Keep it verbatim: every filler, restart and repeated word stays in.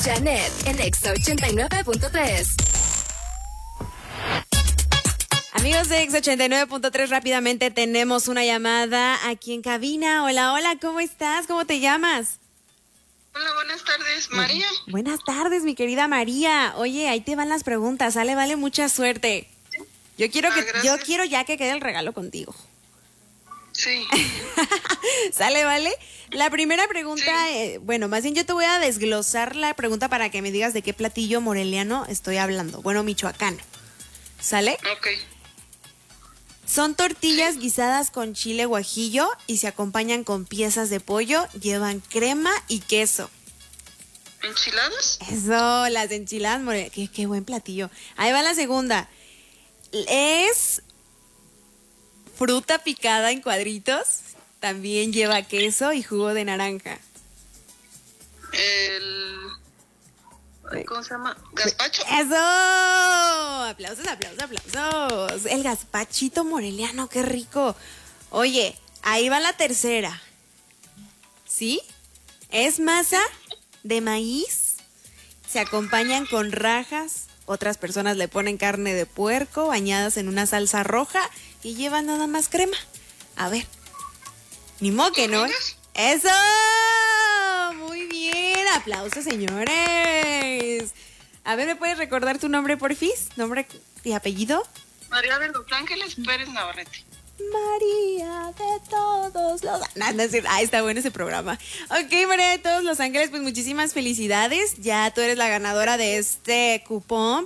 Janet en Exa ochenta y nueve punto tres. Amigos de Exa ochenta y nueve punto tres, rápidamente tenemos una llamada aquí en cabina. Hola, hola, ¿cómo estás? ¿Cómo te llamas? Hola, buenas tardes, María. Buenas tardes, mi querida María. Oye, ahí te van las preguntas, sale, vale, mucha suerte. Yo quiero que, Ah, yo quiero ya que quede el regalo contigo. Sí. ¿Sale, vale? La primera pregunta, Sí. eh, bueno, más bien yo te voy a desglosar la pregunta para que me digas de qué platillo moreliano estoy hablando. Bueno, michoacano. ¿Sale? Ok. Son tortillas guisadas con chile guajillo y se acompañan con piezas de pollo, llevan crema y queso. ¿Enchiladas? Eso, las enchiladas morelianas. Qué, qué buen platillo. Ahí va la segunda. Es fruta picada en cuadritos. También lleva queso y jugo de naranja. El... ¿Cómo se llama? ¿Gazpacho? ¡Eso! Aplausos, aplausos, aplausos. El gazpachito moreliano, qué rico. Oye, ahí va la tercera. ¿Sí? Es masa de maíz. Se acompañan con rajas. Otras personas le ponen carne de puerco bañadas en una salsa roja y llevan nada más crema. A ver. Ni modo que no. ¡Eso! Muy bien. Aplausos, señores. A ver, ¿me puedes recordar tu nombre, porfis? ¿Nombre y apellido? María de Los Ángeles Pérez Navarrete. María de todos los... No, no es cierto. Ah, está bueno ese programa. Ok, María de todos los ángeles, pues muchísimas felicidades. Ya tú eres la ganadora de este cupón